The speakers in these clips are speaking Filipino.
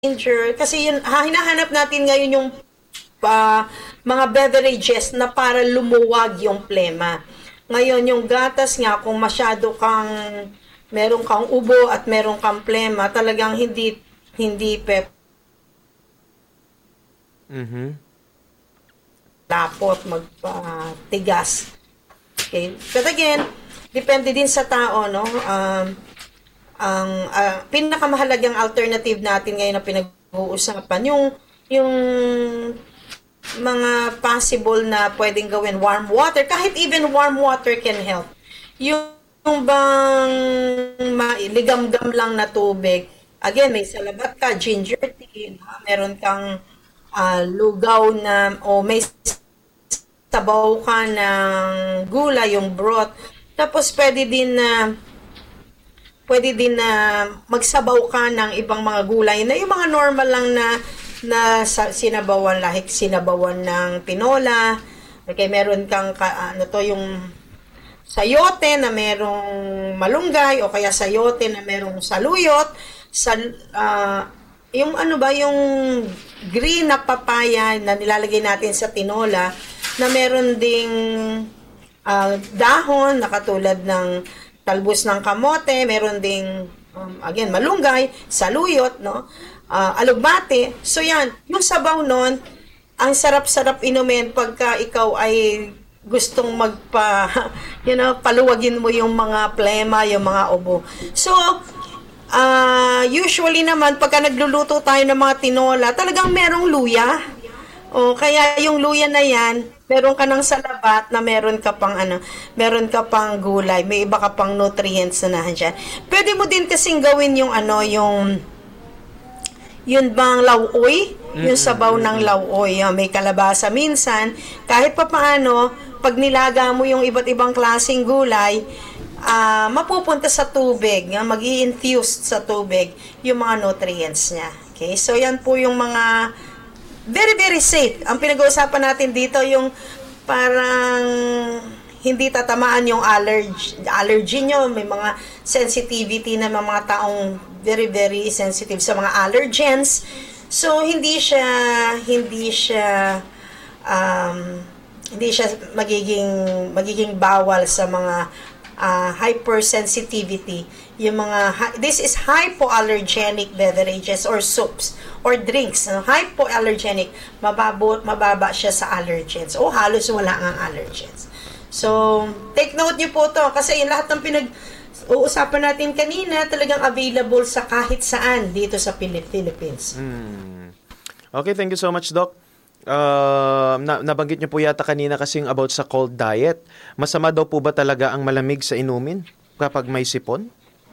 ginger, kasi yun, hinahanap natin ngayon yung mga beverages na para lumuwag yung plema. Ngayon, yung gatas nga, kung masyado meron kang ubo at meron kang plema, talagang hindi Mhm. lapot, magpatigas. Okay? But again, depende din sa tao, no? Ang pinakamahalagang alternative natin ngayon na pinag-uusapan, yung mga possible na pwedeng gawin, warm water, kahit even warm water can help. Yung bang ligamgam lang na tubig, again, may salabat ka, ginger tea, meron kang lugaw na, o may sabaw ka ng gulay, yung broth. Tapos pwede din na magsabaw ka ng ibang mga gulay na yung mga normal lang na sinabawan, like sinabawan ng tinola. Okay, meron kang yung sayote na merong malunggay, o kaya sayote na merong saluyot, yung yung green na papaya na nilalagay natin sa tinola, na meron ding dahon na katulad ng talbos ng kamote, meron ding again malunggay, saluyot, no? Alugbate. So yan, yung sabaw nun, ang sarap-sarap inumin pagka ikaw ay gustong paluwagin mo yung mga plema, yung mga ubo. So, usually naman, pagka nagluluto tayo ng mga tinola, talagang merong luya. O, kaya yung luya na yan, meron ka ng salabat na meron ka pang gulay, may iba ka pang nutrients na nandiyan. Pwede mo din kasing gawin yun bang lauoy? Yung sabaw ng lauoy, may kalabasa minsan, kahit pa paano, pag nilaga mo yung iba't ibang klaseng gulay, mapupunta sa tubig, mag-i-infuse sa tubig yung mga nutrients niya. Okay? So, yan po yung mga very, very safe. Ang pinag-uusapan natin dito, yung parang hindi tatamaan yung allergy nyo. May mga sensitivity na mga taong very, very sensitive sa mga allergens. So, hindi siya magiging bawal sa mga hypersensitivity. This is hypoallergenic beverages or soups or drinks. Hypoallergenic, mababa siya sa allergens o halos wala ang allergens. So, take note niyo po to kasi lahat ng pinag-uusapan natin kanina talagang available sa kahit saan dito sa Philippines. Okay, thank you so much, Doc. Nabanggit niyo po yata kanina kasing about sa cold diet. Masama daw po ba talaga ang malamig sa inumin kapag may sipon?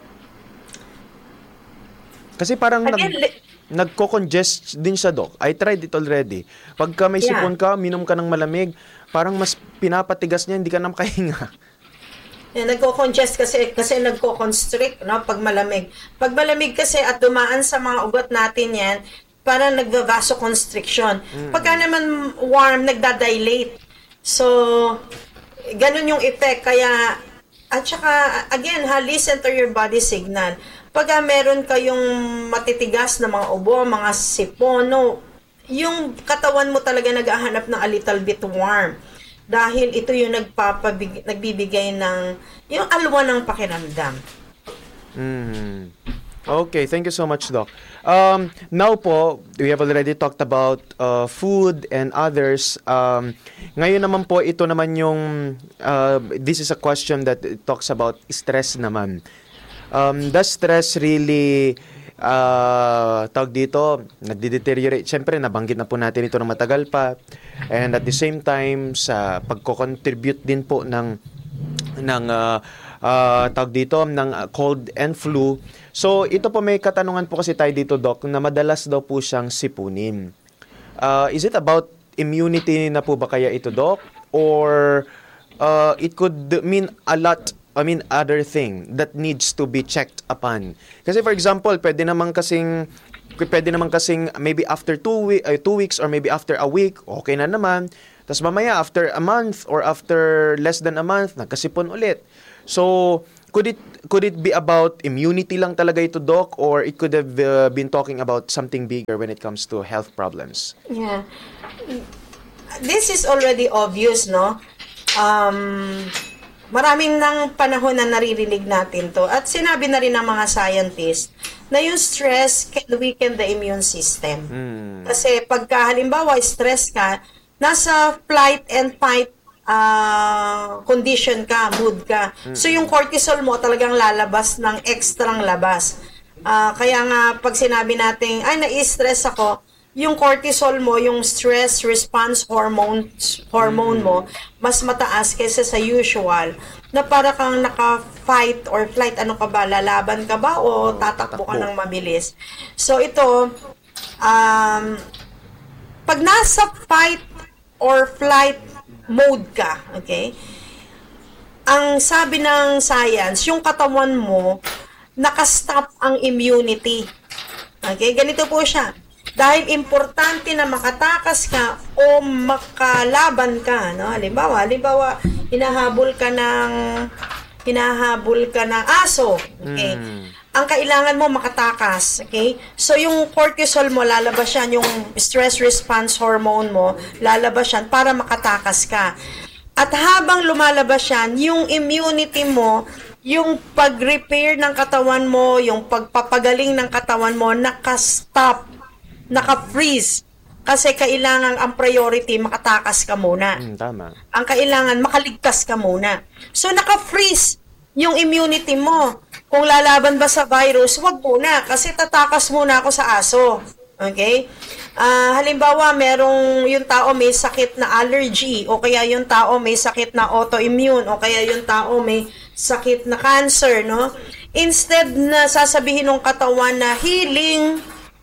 Kasi parang nagko-congest din siya, Doc. I tried it already. Pagka may sipon ka, minom ka ng malamig, parang mas pinapatigas niya, hindi ka na makahinga. Nagko-congest kasi nagko-constrict, no, pag malamig. Pag malamig kasi at dumaan sa mga ugat natin yan, parang nagva-vasoconstriction. Pagka naman warm, nagda-dilate. So, ganun yung effect. Kaya, at saka, again, listen to your body signal. Pagka meron kayong matitigas na mga ubo, mga sipon, no, yung katawan mo talaga naghahanap ng a little bit warm. Dahil ito yung nagbibigay ng, yung alwa ng pakiramdam. Okay, thank you so much, Doc. Now po, we have already talked about food and others. Ngayon naman po, ito naman yung, this is a question that talks about stress naman. Does stress really, tawag dito, nagde-deteriorate? Siyempre, nabanggit na po natin ito ng matagal pa. And at the same time, sa pagko-contribute din po ng tawag dito, ng cold and flu. So, ito po may katanungan po kasi tayo dito, Doc, na madalas daw po siyang sipunin. Is it about immunity na po ba kaya ito, Doc? Or it could mean other thing that needs to be checked upon. Kasi for example, pwede naman kasing maybe after 2 weeks or maybe after a week, okay na naman. Tapos mamaya after a month or after less than a month, nagkasipon ulit. So, could it could it be about immunity lang talaga ito, Doc, or it could have been talking about something bigger when it comes to health problems? Yeah. This is already obvious, no? Maraming ng panahon na naririnig natin to. At sinabi na rin ng mga scientists na yung stress can weaken the immune system. Kasi pagka halimbawa stress ka, nasa flight and fight condition ka, mood ka. So yung cortisol mo talagang lalabas ng extrang labas. Kaya nga pag sinabi natin, ay nai-stress ako, yung cortisol mo, yung stress response hormone mo, mas mataas kaysa sa usual. Na para kang naka-fight or flight, ano ka ba, lalaban ka ba o tatakbo ka ng mabilis? So ito, pag nasa fight or flight mode ka, okay? Ang sabi ng science, yung katawan mo, nakastop ang immunity. Okay? Ganito po siya. Dahil importante na makatakas ka o makalaban ka, no? Halimbawa, hinahabol ka ng aso, okay? Ang kailangan mo makatakas, okay? So yung cortisol mo lalabas yan, yung stress response hormone mo lalabas yan para makatakas ka. At habang lumalabas yan, yung immunity mo, yung pag-repair ng katawan mo, yung pagpapagaling ng katawan mo, naka-stop, naka-freeze. Kasi kailangan ang priority, makatakas ka muna. Tama. Ang kailangan, makaligtas ka muna. So, naka-freeze yung immunity mo. Kung lalaban ba sa virus, wag muna. Kasi tatakas muna ako sa aso. Okay? Halimbawa, merong yung tao may sakit na allergy, o kaya yung tao may sakit na autoimmune, o kaya yung tao may sakit na cancer, no? Instead na sasabihin ng katawan na healing,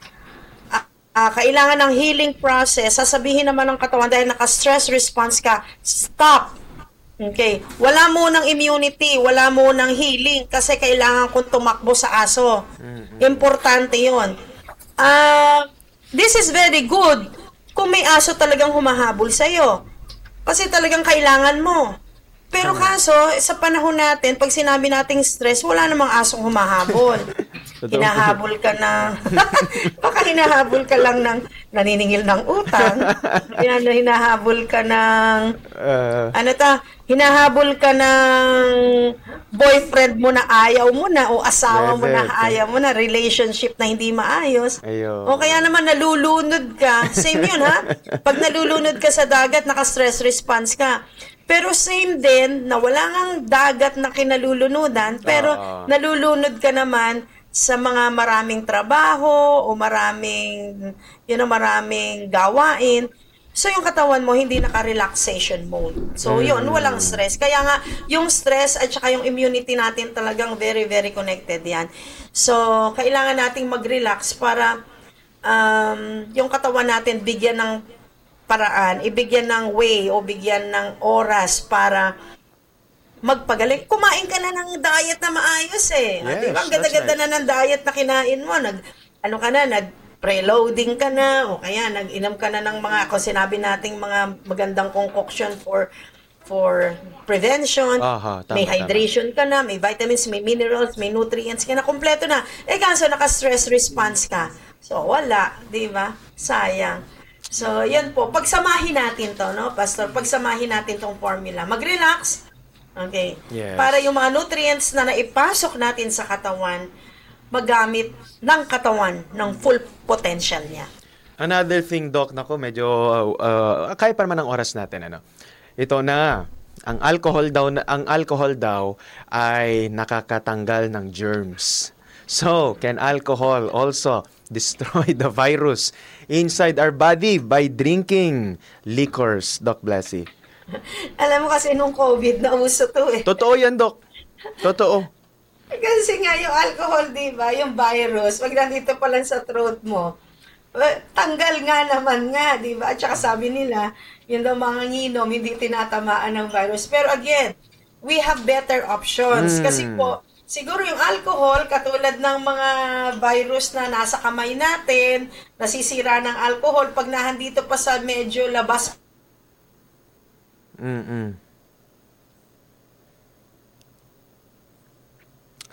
kailangan ng healing process, sasabihin naman ng katawan dahil naka-stress response ka, stop. Okay. Wala mo ng immunity, wala mo ng healing kasi kailangan kong tumakbo sa aso. Importante yon. This is very good kung may aso talagang humahabol sa'yo. Kasi talagang kailangan mo. Pero kaso, sa panahon natin, pag sinabi nating stress, wala namang asong humahabol. Hinahabol ka ng baka hinahabol ka lang ng naniningil ng utang, hinahabol ka ng hinahabol ka ng boyfriend mo na ayaw mo na o asawa mo na ayaw mo na, relationship na hindi maayos. O kaya naman nalulunod ka, same yun ha, pag nalulunod ka sa dagat, naka-stress response ka. Pero same din na wala ngang dagat na kinalulunudan, pero nalulunod ka naman sa mga maraming trabaho o maraming gawain. So yung katawan mo hindi naka-relaxation mode. So yun, walang stress. Kaya nga yung stress at saka yung immunity natin talagang very very connected yan. So kailangan nating mag-relax para yung katawan natin bigyan ng paraan, ibigyan ng way o bigyan ng oras para magpagaling. Kumain ka na ng diet na maayos eh. Yes, diba? Ang ganda-ganda na ng diet na kinain mo. Nag-preloading ka na o kaya nag-inom ka na ng mga, kung sinabi nating mga magandang concoction for prevention. May hydration ka na, may vitamins, may minerals, may nutrients ka na, kompleto na. Kaso naka-stress response ka. So, wala. Diba? Sayang. So, yan po. Pagsamahin natin to, no, Pastor? Pagsamahin natin tong formula. Mag-relax. Okay? Yes. Para yung mga nutrients na naipasok natin sa katawan, magamit ng katawan ng full potential niya. Another thing, Doc, nako, medyo kaya pa naman ang oras natin, ano. Ito na, ang alcohol daw ay nakakatanggal ng germs. So, can alcohol also destroy the virus inside our body by drinking liquors, Doc Blessy? Alam mo kasi nung COVID, nauso to eh. Totoo yan, Doc. Totoo. Kasi nga yung alcohol, di ba, yung virus, pag nandito pa lang sa throat mo, tanggal nga naman nga, di ba? At saka sabi nila, yun daw mga nginom, hindi tinatamaan ng virus. Pero again, we have better options. Kasi po, siguro yung alcohol, katulad ng mga virus na nasa kamay natin, nasisira ng alcohol, pag nahandito pa sa medyo labas.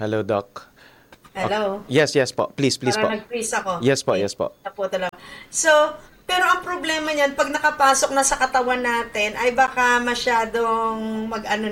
Hello, Doc. Hello? Yes po. Please po. Parang nag-freeze ako. Yes po. Naputo lang. So, pero ang problema niyan, pag nakapasok na sa katawan natin, ay baka masyadong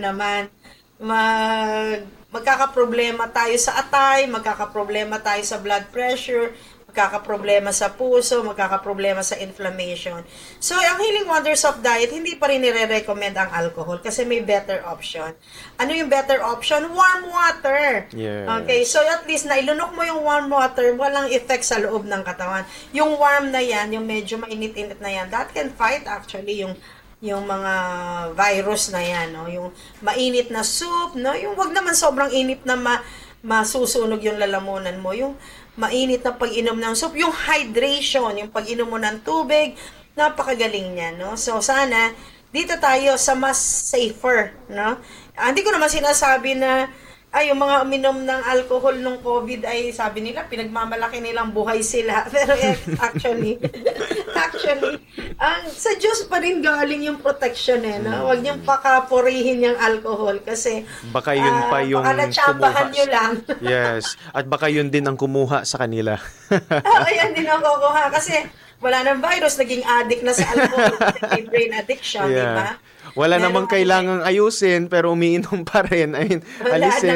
magkakaproblema tayo sa atay, magkakaproblema tayo sa blood pressure, magkakaproblema sa puso, magkakaproblema sa inflammation. So, ang Healing Wonders of Diet, hindi pa rin nire-recommend ang alcohol kasi may better option. Ano yung better option? Warm water. Yes. Okay, so at least na ilunok mo yung warm water, walang effect sa loob ng katawan. Yung warm na yan, yung medyo mainit-init na yan, that can fight actually yung mga virus na yan, no? Yung mainit na soup, no? Yung wag naman sobrang init na masusunog yung lalamunan mo. Yung mainit na pag-inom ng soup, yung hydration, yung pag-inom mo ng tubig, napakagaling niya, no? So sana dito tayo sa mas safer, no? Hindi ko naman sinasabi na yung mga uminom ng alcohol nung COVID ay sabi nila pinagmamalaki nilang buhay sila, pero actually sa Diyos pa rin galing yung protection no? Huwag niyong pakapurihin yung alcohol kasi baka yun pa yung baka natsambahan niyo lang. Yes, at baka yun din ang kumuha sa kanila. Ayan din ang kukuha kasi wala nang virus, naging addict na sa alcohol kasi may brain addiction, di ba? Wala namang kailangang ayusin pero umiinom pa rin. I mean, alisin.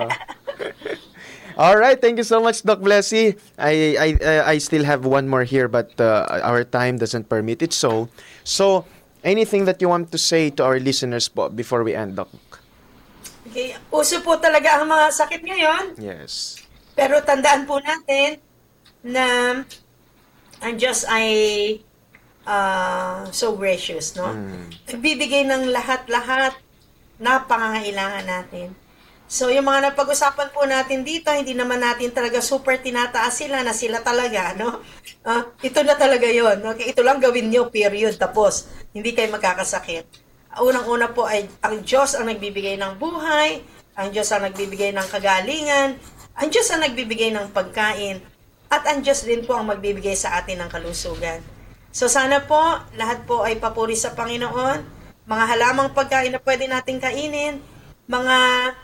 All right, thank you so much, Doc Blessy. I still have one more here but our time doesn't permit it so. So, anything that you want to say to our listeners po before we end, Doc? Okay, uso po talaga ang mga sakit ngayon. Yes. Pero tandaan po natin na ang Diyos ay so gracious, no? Nagbibigay ng lahat-lahat na pangangailangan natin. So, yung mga napag-usapan po natin dito, hindi naman natin talaga super tinataas sila na sila talaga, no? Ito na talaga yon. Okay? Ito lang gawin nyo, period. Tapos, hindi kayo magkakasakit. Unang-una po ay ang Diyos ang nagbibigay ng buhay, ang Diyos ang nagbibigay ng kagalingan, ang Diyos ang nagbibigay ng pagkain, at ang Diyos din po ang magbibigay sa atin ng kalusugan. So sana po, lahat po ay papuri sa Panginoon, mga halamang pagkain na pwede nating kainin, mga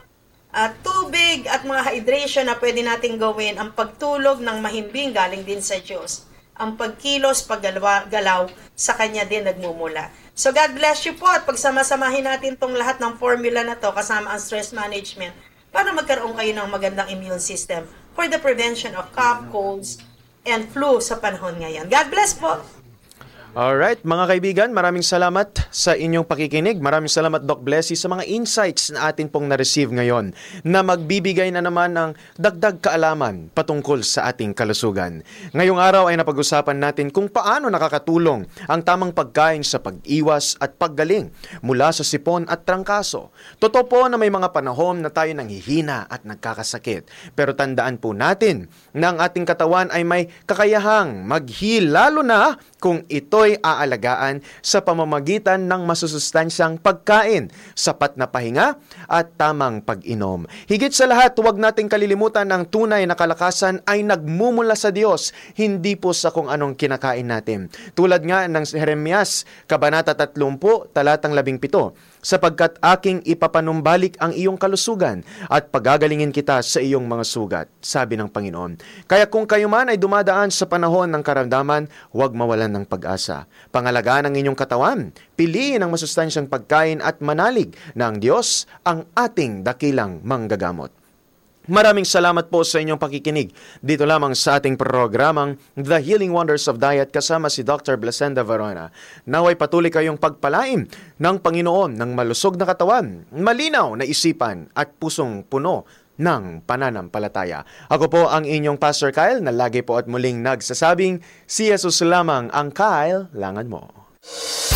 tubig at mga hydration na pwede nating gawin, ang pagtulog ng mahimbing galing din sa Diyos. Ang pagkilos, paggalaw, sa Kanya din nagmumula. So God bless you po at pagsama-samahin natin tong lahat ng formula na to kasama ang stress management para magkaroon kayo ng magandang immune system for the prevention of cough, colds, and flu sa panahon ngayon. God bless po! Alright, mga kaibigan, maraming salamat sa inyong pakikinig. Maraming salamat, Doc Blessy, sa mga insights na atin pong na-receive ngayon na magbibigay na naman ng dagdag kaalaman patungkol sa ating kalusugan. Ngayong araw ay napag-usapan natin kung paano nakakatulong ang tamang pagkain sa pag-iwas at paggaling mula sa sipon at trangkaso. Totoo po na may mga panahon na tayo nanghihina at nagkakasakit. Pero tandaan po natin na ang ating katawan ay may kakayahang mag-heal, lalo na kung ito'y aalagaan sa pamamagitan ng masusustansyang pagkain, sapat na pahinga at tamang pag-inom. Higit sa lahat, huwag nating kalilimutan ang tunay na kalakasan ay nagmumula sa Diyos, hindi po sa kung anong kinakain natin. Tulad nga ng Jeremias, Kabanata 30, talatang 17, sapagkat aking ipapanumbalik ang iyong kalusugan at pagagalingin kita sa iyong mga sugat, sabi ng Panginoon. Kaya kung kayo man ay dumadaan sa panahon ng karamdaman, huwag mawalan ng pag-asa. Pangalagaan ang inyong katawan, piliin ang masustansyang pagkain at manalig na ang Diyos ang ating dakilang manggagamot. Maraming salamat po sa inyong pakikinig dito lamang sa ating programang The Healing Wonders of Diet kasama si Dr. Blessenda Varona. Naway patuloy kayong pagpalain ng Panginoon ng malusog na katawan, malinaw na isipan at pusong puno ng pananampalataya. Ako po ang inyong Pastor Kyle na lagi po at muling nagsasabing, si Jesus lamang ang kailangan mo.